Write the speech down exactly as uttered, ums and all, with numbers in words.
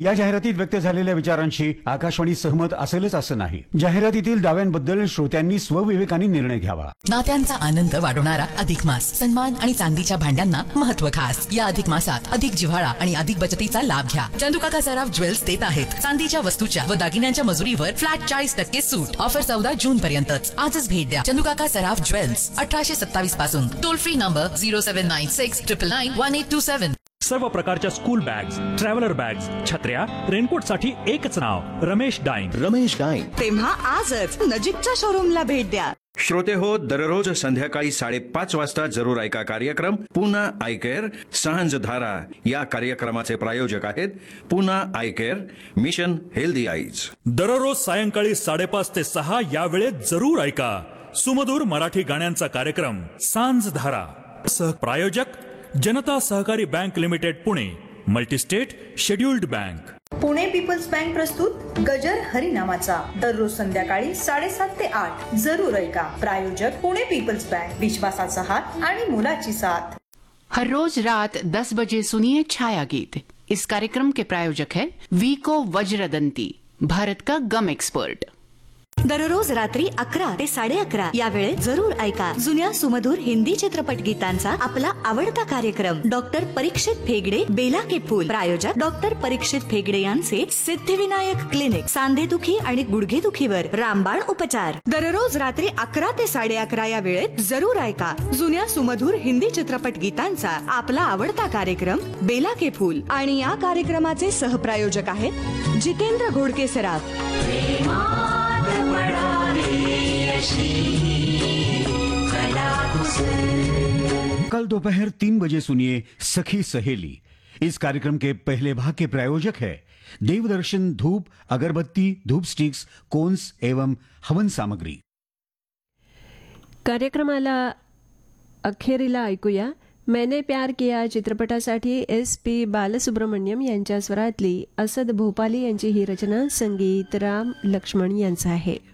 या जाहिरातीत व्यक्त झालेल्या विचारांशी आकाशवाणी सहमत असेलच असं नाही. जाहिरातीतील दाव्यांबद्दल श्रोत्यांनी स्वविवेकाने निर्णय घ्यावा. नात्यांचा आनंद वाढवणारा अधिक मास, सन्मान आणि चांदीच्या भांड्यांना महत्व खास. या अधिक मासात अधिक जिव्हाळा आणि अधिक बचतीचा लाभ घ्या. चंदुकाका सराफ ज्वेल्स देत आहेत चांदीच्या वस्तूच्या व दागिन्यांच्या मजुरीवर फ्लॅट चाळीस टक्के सूट. ऑफर चौदा जून पर्यंतच. आजच भेट द्या चंदुकाका सराफ ज्वेल्स, अठराशे सत्तावीस पासून. Toll free number zero seven nine six triple nine one eight to seven. सर्व प्रकारच्या स्कूल बॅग्स, ट्रॅव्हलर बॅग्स, छत्र्या, रेनकोट साठी एकच नाव, रमेश डाईन. रमेश डाईन. तेव्हा आजच नजीकच्या शोरूमला भेट द्या. श्रोते हो, दररोज संध्याकाळी साडेपाच वाजता जरूर ऐका कार्यक्रम पूना आय केअर सांझ धारा. या कार्यक्रमाचे प्रायोजक आहेत Poona I care, mission healthy eyes. दररोज सायंकाळी साडेपाच ते सहा या वेळेत जरूर ऐका सुमधुर मराठी गाण्यांचा कार्यक्रम सांझ धारा. सह प्रायोजक जनता सहकारी bank limited Pune, multi-state scheduled bank. Pune people's bank प्रस्तुत गजर हरिनामाचा दररोज संध्याकाळी साडेसात ते आठ जरूर ऐका. प्रायोजक पुणे पीपल्स बँक, विश्वासाचा हात आणि मुलाची साथ. हर रोज रात दस बजे सुनिए छाया गीत. इस कार्यक्रम के प्रायोजक है वीको वज्रदंती, भारत का गम एक्सपर्ट. दररोज रात्री अकरा ते साडे अकरा या वेळेत जरूर ऐका जुन्या सुमधुर हिंदी चित्रपट गीतांचा आपला आवडता कार्यक्रम डॉक्टर परीक्षित फेगडे, बेला के फूल. प्रायोजक डॉक्टर परीक्षित फेगडे यांचे सिद्धिविनायक क्लिनिक, सांधेदुखी आणि गुडघेदुखीवर रामबाण उपचार. दररोज रात्री अकरा ते साडे अकरा या वेळेत जरूर ऐका जुन्या सुमधुर हिंदी चित्रपट गीतांचा आपला आवडता कार्यक्रम बेला के फूल. आणि या कार्यक्रमाचे सहप्रायोजक आहेत जितेंद्र घोडके सराफ. कल दोपहर तीन बजे सुनिए सखी सहेली. इस कार्यक्रम के पहले भाग के प्रायोजक है देवदर्शन धूप, अगरबत्ती, धूप स्टिक्स, कोन्स एवं हवन सामग्री. कार्यक्रमाला अखेरीला ऐकूया मैंने प्यार किया चित्रपटासाठी एस पी बालसुब्रमण्यम यांच्या स्वरातली असद भोपाली यांची ही रचना, संगीत राम लक्ष्मण यांचं आहे.